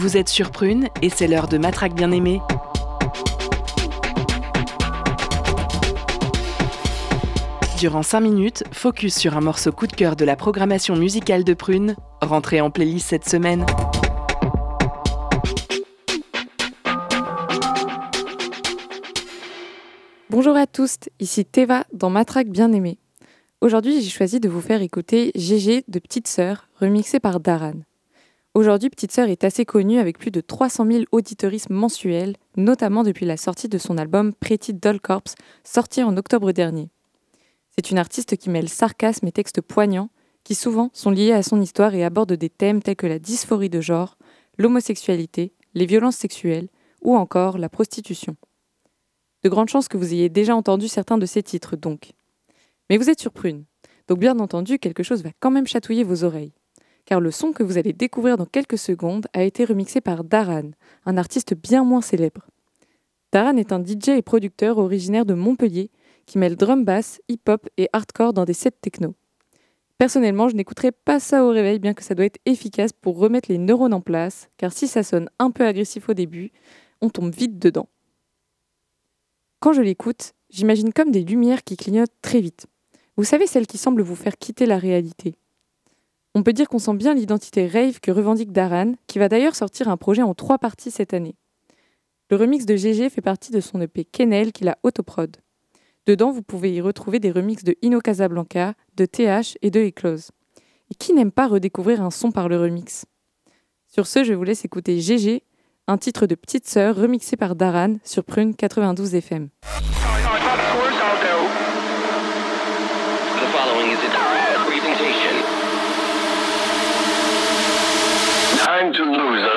Vous êtes sur Prune et c'est l'heure de Matraque bien-aimée. Durant 5 minutes, focus sur un morceau coup de cœur de la programmation musicale de Prune, rentré en playlist cette semaine. Bonjour à tous, ici Teva dans Matraque bien-aimée. Aujourd'hui, j'ai choisi de vous faire écouter GG de Petite Sœur, remixé par Daran. Aujourd'hui, Petite Sœur est assez connue avec plus de 300 000 auditeurismes mensuels, notamment depuis la sortie de son album Pretty Doll Corpse, sorti en octobre dernier. C'est une artiste qui mêle sarcasme et textes poignants, qui souvent sont liés à son histoire et abordent des thèmes tels que la dysphorie de genre, l'homosexualité, les violences sexuelles ou encore la prostitution. De grandes chances que vous ayez déjà entendu certains de ces titres, donc. Mais vous êtes sur Prune, donc bien entendu, quelque chose va quand même chatouiller vos oreilles. Car le son que vous allez découvrir dans quelques secondes a été remixé par Daran, un artiste bien moins célèbre. Daran est un DJ et producteur originaire de Montpellier qui mêle drum bass, hip-hop et hardcore dans des sets techno. Personnellement, je n'écouterai pas ça au réveil, bien que ça doit être efficace pour remettre les neurones en place, car si ça sonne un peu agressif au début, on tombe vite dedans. Quand je l'écoute, j'imagine comme des lumières qui clignotent très vite. Vous savez, celles qui semblent vous faire quitter la réalité. On peut dire qu'on sent bien l'identité rave que revendique Daran, qui va d'ailleurs sortir un projet en 3 parties cette année. Le remix de GG fait partie de son EP Kennel qu'il a autoprod. Dedans, vous pouvez y retrouver des remixes de Ino Casablanca, de TH et de Eclose. Et qui n'aime pas redécouvrir un son par le remix ? Sur ce, je vous laisse écouter GG, un titre de Petite Sœur remixé par Daran sur Prune 92 FM. Time to lose